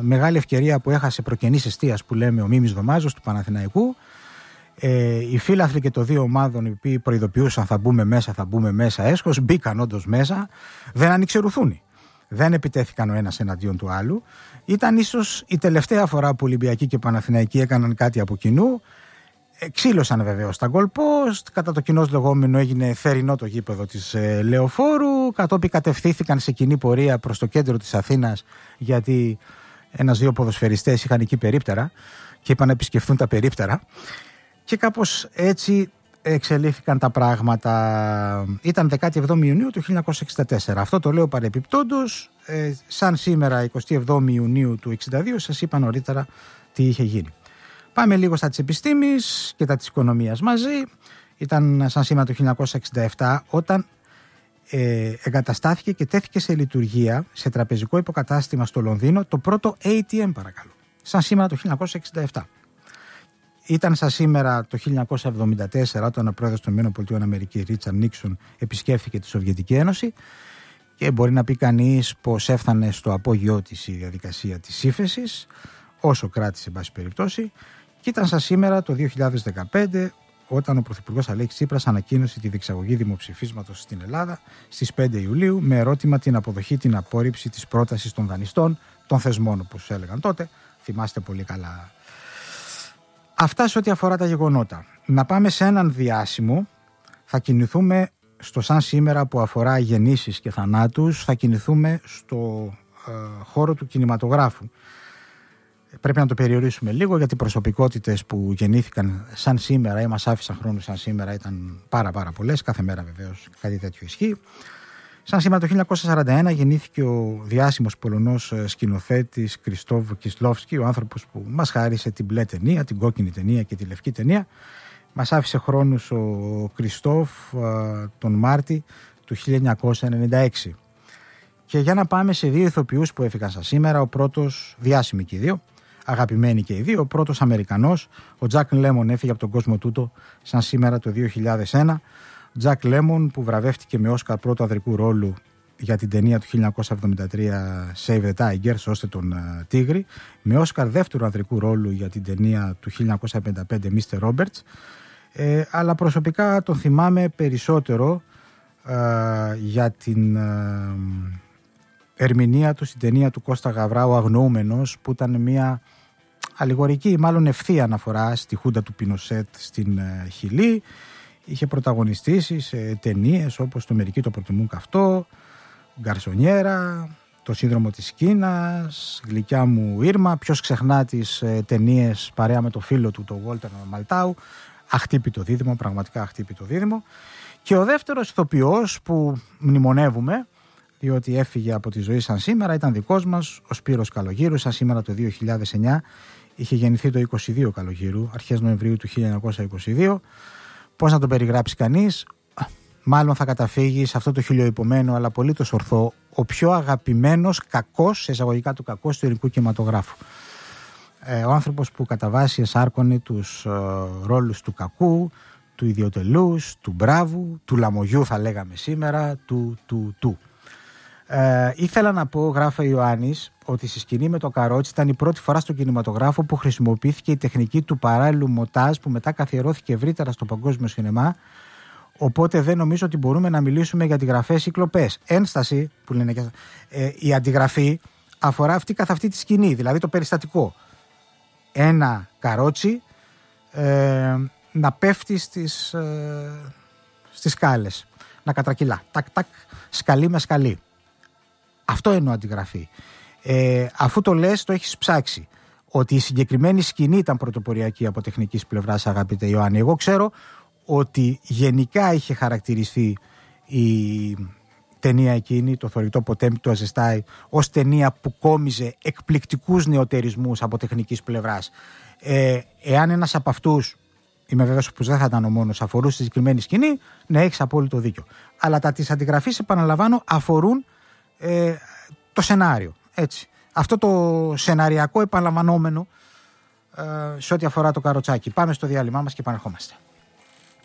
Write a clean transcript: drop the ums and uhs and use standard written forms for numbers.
μεγάλη ευκαιρία που έχασε προκενής εστίας που λέμε ο Μίμης Δωμάζος του Παναθηναϊκού. Οι φίλαθλοι και των δύο ομάδων οι οποίοι προειδοποιούσαν θα μπούμε μέσα έσχος, μπήκαν όντως μέσα, δεν άνοιξε ρουθούνη. Δεν επιτέθηκαν ο ένας εναντίον του άλλου. Ήταν ίσως η τελευταία φορά που Ολυμπιακοί και Παναθηναϊκοί έκαναν κάτι από κοινού. Ξύλωσαν βεβαίως τα goal post, κατά το κοινώς λεγόμενο έγινε θερινό το γήπεδο της Λεωφόρου, κατόπιν κατευθύνθηκαν σε κοινή πορεία προς το κέντρο της Αθήνας, γιατί ένας-δύο ποδοσφαιριστές είχαν εκεί περίπτερα και είπαν να επισκεφθούν τα περίπτερα και κάπως έτσι εξελίχθηκαν τα πράγματα. Ήταν 17 Ιουνίου του 1964. Αυτό το λέω παρεπιπτόντως, σαν σήμερα 27 Ιουνίου του 1962 σας είπα νωρίτερα τι είχε γίνει. Πάμε λίγο στα της επιστήμης και τα της οικονομίας μαζί. Ήταν σαν σήμερα το 1967 όταν εγκαταστάθηκε και τέθηκε σε λειτουργία σε τραπεζικό υποκατάστημα στο Λονδίνο το πρώτο ATM, παρακαλώ. Σαν σήμερα το 1967. Ήταν σαν σήμερα το 1974 όταν ο πρόεδρος των ΗΠΑ Ρίτσαρντ Νίξον επισκέφθηκε τη Σοβιετική Ένωση και μπορεί να πει κανείς πως έφτανε στο απόγειό της η διαδικασία της ύφεσης, όσο κράτησε εν πάση περιπτώσει. Και ήταν σαν σήμερα το 2015 όταν ο Πρωθυπουργός Αλέξης Τσίπρας ανακοίνωσε τη διεξαγωγή δημοψηφίσματος στην Ελλάδα στις 5 Ιουλίου με ερώτημα την αποδοχή, την απόρριψη της πρότασης των δανειστών, των θεσμών όπως έλεγαν τότε. Θυμάστε πολύ καλά. Αυτά σε ό,τι αφορά τα γεγονότα. Να πάμε σε έναν διάσημο. Θα κινηθούμε στο σαν σήμερα που αφορά γεννήσεις και θανάτους. Θα κινηθούμε στο χώρο του κινηματογράφου. Πρέπει να το περιορίσουμε λίγο γιατί οι προσωπικότητες που γεννήθηκαν σαν σήμερα ή μας άφησαν χρόνους σαν σήμερα ήταν πάρα πολλές. Κάθε μέρα βεβαίως κάτι τέτοιο ισχύει. Σαν σήμερα το 1941 γεννήθηκε ο διάσημος Πολωνός σκηνοθέτης Κριστόφ Κισλόφσκι, ο άνθρωπος που μας χάρισε την μπλε ταινία, την κόκκινη ταινία και τη λευκή ταινία. Μας άφησε χρόνους ο Κριστόφ τον Μάρτη του 1996. Και για να πάμε σε δύο ηθοποιούς που έφυγαν σαν σήμερα, ο πρώτος, διάσημοι και οι δύο, αγαπημένοι και οι δύο, ο πρώτος Αμερικανός, ο Τζακ Λέμον έφυγε από τον κόσμο τούτο σαν σήμερα το 2001. Τζακ Λέμον που βραβεύτηκε με Όσκαρ πρώτου ανδρικού ρόλου για την ταινία του 1973 Save the Tiger, σώστε τον Τίγρη, με Όσκαρ δεύτερου ανδρικού ρόλου για την ταινία του 1955 Mr. Roberts, αλλά προσωπικά τον θυμάμαι περισσότερο για την ερμηνεία του στην ταινία του Κώστα Γαβρά, ο Αγνοούμενος, που ήταν μια αλληγορική, μάλλον ευθεία αναφορά στη χούντα του Πινοσέτ στην Χιλή. Είχε πρωταγωνιστήσει σε ταινίες όπως «Το μερικοί το προτιμούν καυτό», «Γκαρσονιέρα», «Το σύνδρομο της Κίνας», «Γλυκιά μου Ήρμα», ποιος ξεχνά τις ταινίες παρέα με το φίλο του, τον Walter Μαλτάου. Αχτύπητο δίδυμο, πραγματικά αχτύπητο δίδυμο. Και ο δεύτερος ηθοποιός που μνημονεύουμε, διότι έφυγε από τη ζωή σαν σήμερα, ήταν δικός μας, ο Σπύρος Καλογύρου, σαν σήμερα το 2009. Είχε γεννηθεί το 22 Καλογύρου, αρχές Νοεμβρίου του 1922. Πώς να τον περιγράψει κανείς? Μάλλον θα καταφύγει σε αυτό το χιλιοϊπωμένο αλλά απολύτως ορθό, ο πιο αγαπημένος κακός, σε εισαγωγικά του κακός, του ελληνικού κινηματογράφου. Ο άνθρωπος που κατά βάση εσάρκωνε τους ρόλους του κακού, του ιδιοτελούς, του μπράβου, του λαμογιού θα λέγαμε σήμερα, του. Ήθελα να πω, γράφει ο Ιωάννης, ότι στη σκηνή με το καρότσι ήταν η πρώτη φορά στον κινηματογράφο που χρησιμοποιήθηκε η τεχνική του παράλληλου μοντάζ που μετά καθιερώθηκε ευρύτερα στο παγκόσμιο σινεμά. Οπότε δεν νομίζω ότι μπορούμε να μιλήσουμε για αντιγραφές ή κλοπές. Ένσταση, που λένε και η αντιγραφή αφορά αυτή καθ' αυτή τη σκηνή, δηλαδή το περιστατικό. Ένα καρότσι να πέφτει στις σκάλες, να κατρακυλά. Τακ, σκαλί με σκαλί. Αυτό εννοώ αντιγραφή. Αφού το λες, το έχεις ψάξει. Ότι η συγκεκριμένη σκηνή ήταν πρωτοποριακή από τεχνικής πλευράς, αγαπητέ Ιωάννη. Εγώ ξέρω ότι γενικά είχε χαρακτηριστεί η ταινία εκείνη, το θωρητό Ποτέμι του Αζεστάι, ως ταινία που κόμιζε εκπληκτικούς νεοτερισμούς από τεχνικής πλευράς. Εάν ένας από αυτούς, είμαι βέβαιος πως δεν θα ήταν ο μόνος, αφορούσε τη συγκεκριμένη σκηνή, ναι, έχεις απόλυτο δίκιο. Αλλά τα της αντιγραφής, επαναλαμβάνω, αφορούν το σενάριο. Έτσι. Αυτό το σεναριακό επαναλαμβανόμενο σε ό,τι αφορά το καροτσάκι. Πάμε στο διάλειμμά μας και επανερχόμαστε.